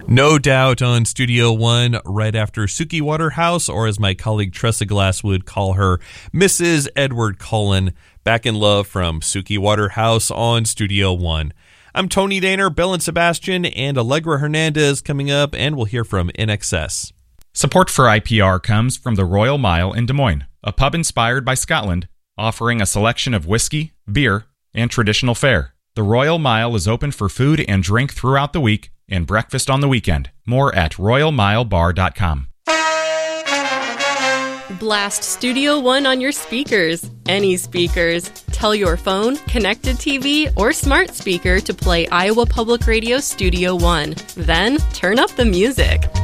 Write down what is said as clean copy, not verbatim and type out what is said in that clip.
No Doubt on Studio One right after Suki Waterhouse, or as my colleague Tressa Glass would call her, Mrs. Edward Cullen, Back in Love from Suki Waterhouse on Studio One. I'm Tony Daner, Bill and Sebastian, and Allegra Hernandez coming up, and we'll hear from NXS. Support for IPR comes from the Royal Mile in Des Moines, a pub inspired by Scotland, offering a selection of whiskey, beer, and traditional fare. The Royal Mile is open for food and drink throughout the week and breakfast on the weekend. More at royalmilebar.com. Blast Studio One on your speakers. Any speakers. Tell your phone, connected TV, or smart speaker to play Iowa Public Radio Studio One. Then turn up the music.